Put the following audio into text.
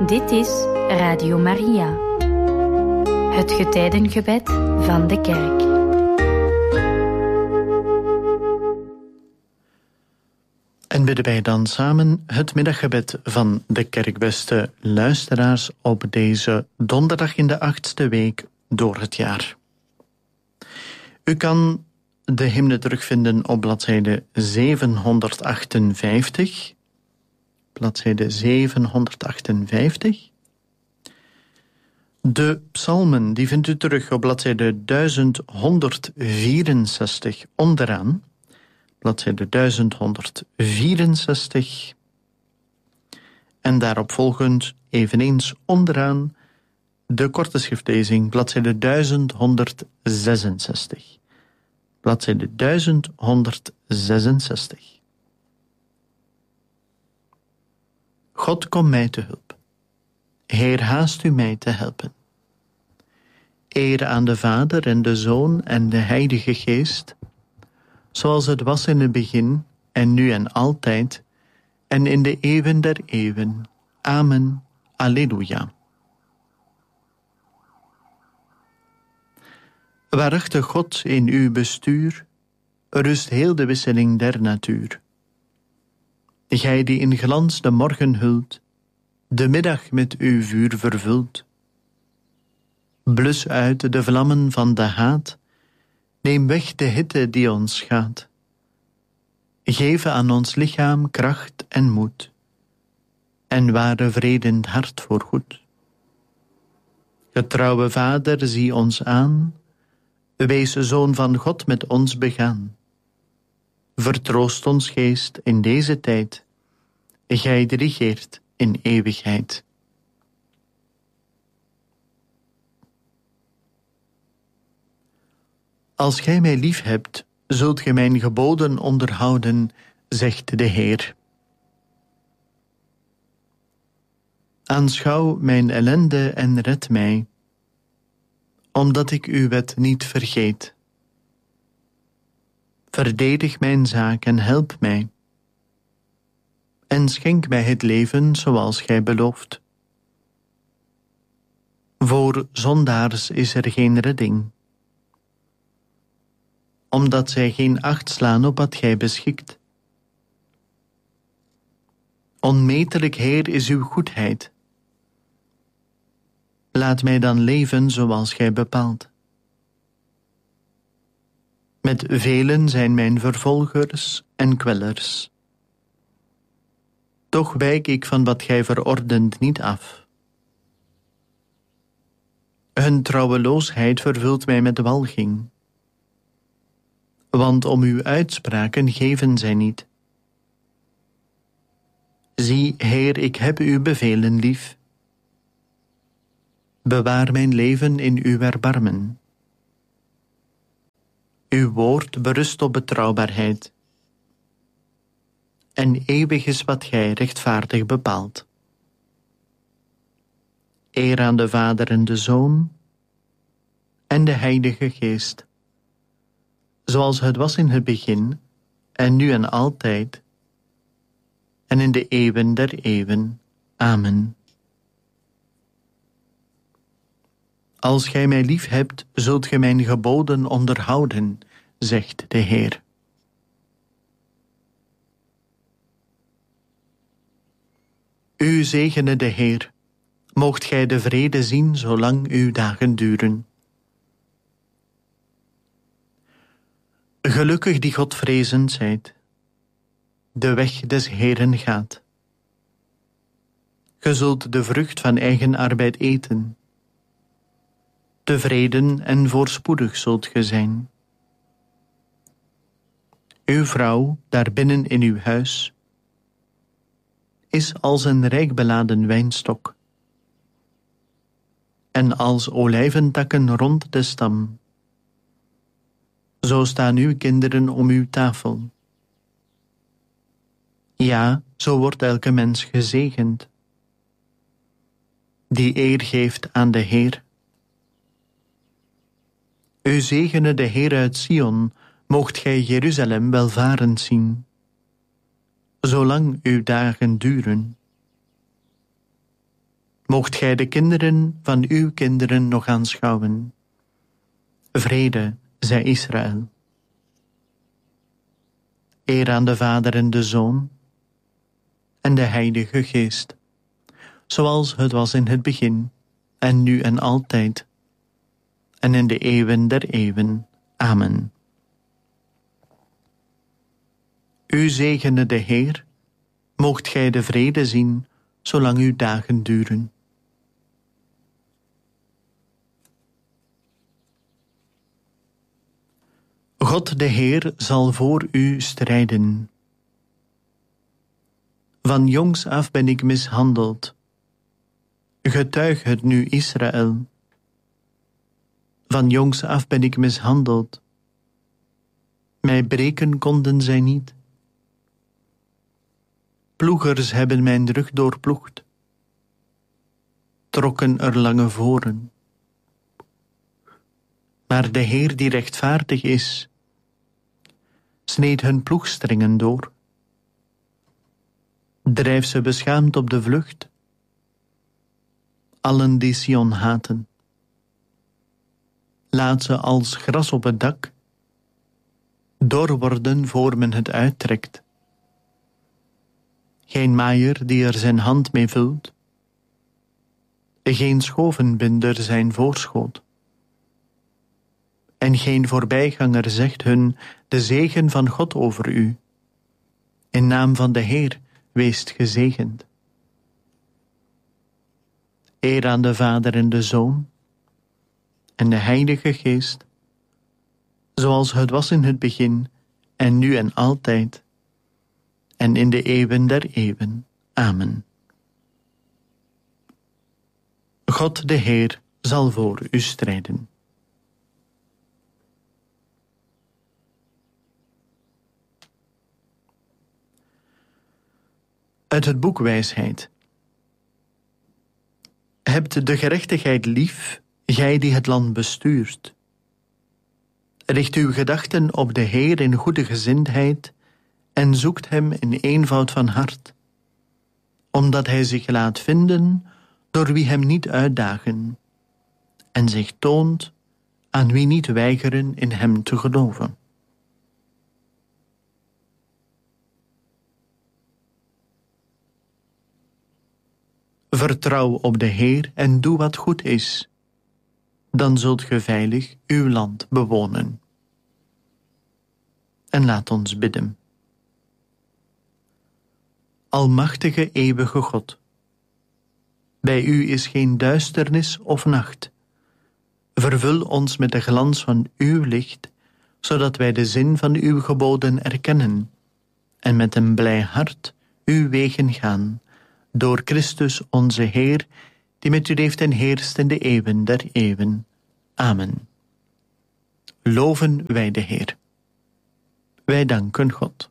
Dit is Radio Maria, het getijdengebed van de kerk. En bidden wij dan samen het middaggebed van de kerk, beste luisteraars, op deze donderdag in de 8e week door het jaar. U kan de hymne terugvinden op bladzijde 758. Bladzijde 758. De psalmen die vindt u terug op bladzijde 1164 onderaan. Bladzijde 1164. En daarop volgend eveneens onderaan de korte schriftlezing, bladzijde 1166. Bladzijde 1166. God, kom mij te hulp. Heer, haast u mij te helpen. Eer aan de Vader en de Zoon en de Heilige Geest, zoals het was in het begin, en nu en altijd, en in de eeuwen der eeuwen. Amen. Alleluia. Waarachtig God, in uw bestuur rust heel de wisseling der natuur. Gij die in glans de morgen hult, de middag met uw vuur vervult. Blus uit de vlammen van de haat, neem weg de hitte die ons schaadt. Geef aan ons lichaam kracht en moed, en ware vrede in het hart voorgoed. Getrouwe Vader, zie ons aan, wees Zoon van God met ons begaan. Vertroost ons geest in deze tijd, gij die regeert in eeuwigheid. Als gij mij lief hebt, zult gij mijn geboden onderhouden, zegt de Heer. Aanschouw mijn ellende en red mij, omdat ik uw wet niet vergeet. Verdedig mijn zaak en help mij. En schenk mij het leven zoals gij belooft. Voor zondaars is er geen redding, omdat zij geen acht slaan op wat gij beschikt. Onmetelijk, Heer, is uw goedheid. Laat mij dan leven zoals gij bepaalt. Met velen zijn mijn vervolgers en kwellers. Toch wijk ik van wat gij verordent niet af. Hun trouweloosheid vervult mij met walging, want om uw uitspraken geven zij niet. Zie, Heer, ik heb uw bevelen lief. Bewaar mijn leven in uw erbarmen. Uw woord berust op betrouwbaarheid, en eeuwig is wat gij rechtvaardig bepaalt. Eer aan de Vader en de Zoon en de Heilige Geest, zoals het was in het begin, en nu en altijd, en in de eeuwen der eeuwen. Amen. Als gij mij lief hebt, zult gij mijn geboden onderhouden, zegt de Heer. U zegene de Heer, moogt gij de vrede zien zolang uw dagen duren. Gelukkig die Godvrezend zijt, de weg des Heeren gaat. Ge zult de vrucht van eigen arbeid eten. Tevreden en voorspoedig zult ge zijn. Uw vrouw, daar binnen in uw huis, is als een rijk beladen wijnstok, en als olijventakken rond de stam. Zo staan uw kinderen om uw tafel. Ja, zo wordt elke mens gezegend, die eer geeft aan de Heer. U zegene de Heer uit Sion, moogt gij Jeruzalem welvarend zien, zolang uw dagen duren. moogt gij de kinderen van uw kinderen nog aanschouwen. Vrede, zij Israël. Eer aan de Vader en de Zoon en de Heilige Geest, zoals het was in het begin, en nu en altijd, en in de eeuwen der eeuwen. Amen. U zegene de Heer, moogt gij de vrede zien, zolang uw dagen duren. God de Heer zal voor u strijden. Van jongs af ben ik mishandeld. Getuig het nu, Israël. Van jongs af ben ik mishandeld. Mij breken konden zij niet. Ploegers hebben mijn rug doorploegd, trokken er lange voren. Maar de Heer die rechtvaardig is, sneed hun ploegstrengen door. Drijf ze beschaamd op de vlucht, allen die Sion haten. Laat ze als gras op het dak doorworden voor men het uittrekt. Geen maaier die er zijn hand mee vult, geen schovenbinder zijn voorschoot. En geen voorbijganger zegt hun de zegen van God over u. In naam van de Heer weest gezegend. Eer aan de Vader en de Zoon en de Heilige Geest, zoals het was in het begin en nu en altijd, en in de eeuwen der eeuwen. Amen. God de Heer zal voor u strijden. Uit het boek Wijsheid. Hebt de gerechtigheid lief, gij die het land bestuurt. Richt uw gedachten op de Heer in goede gezindheid en zoekt hem in eenvoud van hart, omdat hij zich laat vinden door wie hem niet uitdagen en zich toont aan wie niet weigeren in hem te geloven. Vertrouw op de Heer en doe wat goed is, dan zult ge veilig uw land bewonen. En laat ons bidden. Almachtige eeuwige God, bij u is geen duisternis of nacht. Vervul ons met de glans van uw licht, zodat wij de zin van uw geboden erkennen en met een blij hart uw wegen gaan, door Christus onze Heer, die met u leeft en heerst in de eeuwen der eeuwen. Amen. Loven wij de Heer. Wij danken God.